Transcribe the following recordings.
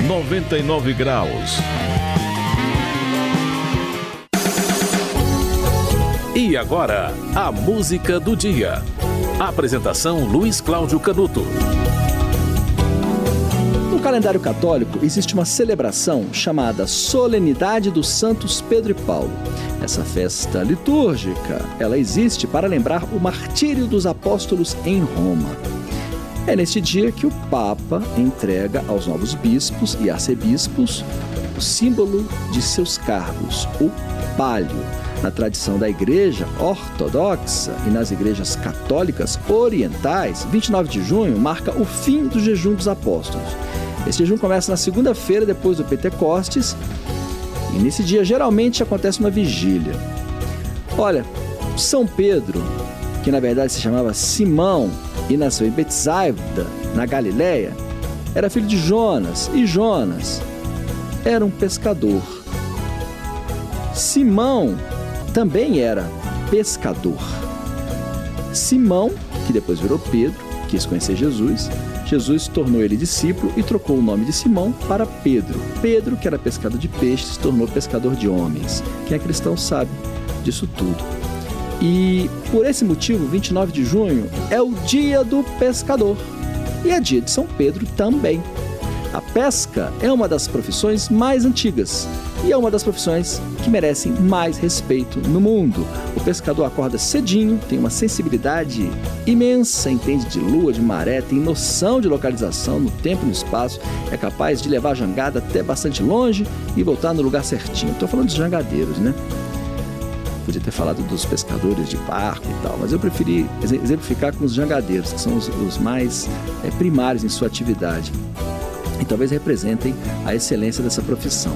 99 graus. E agora, a música do dia. Apresentação Luiz Cláudio Canuto. No calendário católico existe uma celebração chamada Solenidade dos Santos Pedro e Paulo. Essa festa litúrgica, ela existe para lembrar o martírio dos apóstolos em Roma. É neste dia que o Papa entrega aos novos bispos e arcebispos o símbolo de seus cargos, o pálio. Na tradição da Igreja Ortodoxa e nas igrejas católicas orientais, 29 de junho marca o fim do jejum dos apóstolos. Esse jejum começa na segunda-feira depois do Pentecostes e nesse dia geralmente acontece uma vigília. Olha, São Pedro, que na verdade se chamava Simão e nasceu em Betsaida, na Galileia, era filho de Jonas e Jonas era um pescador. Simão também era pescador. Simão, que depois virou Pedro, quis conhecer Jesus. Jesus tornou ele discípulo e trocou o nome de Simão para Pedro. Pedro, que era pescador de peixes, se tornou pescador de homens. Quem é cristão sabe disso tudo. E por esse motivo, 29 de junho é o dia do pescador. E é dia de São Pedro também. A pesca é uma das profissões mais antigas e é uma das profissões que merecem mais respeito no mundo. O pescador acorda cedinho, tem uma sensibilidade imensa, entende de lua, de maré, tem noção de localização no tempo e no espaço, é capaz de levar a jangada até bastante longe e voltar no lugar certinho. Estou falando dos jangadeiros, né? Podia ter falado dos pescadores de barco e tal, mas eu preferi exemplificar com os jangadeiros, que são os mais primários em sua atividade. E talvez representem a excelência dessa profissão.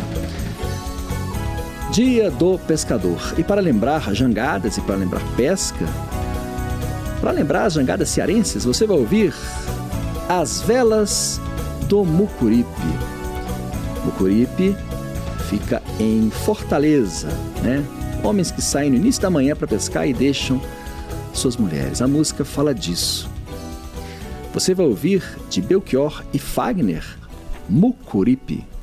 Dia do pescador. E para lembrar jangadas e para lembrar pesca, para lembrar as jangadas cearenses, você vai ouvir As Velas do Mucuripe. Mucuripe fica em Fortaleza, né? Homens que saem no início da manhã para pescar e deixam suas mulheres. A música fala disso. Você vai ouvir de Belchior e Fagner, Mucuripe.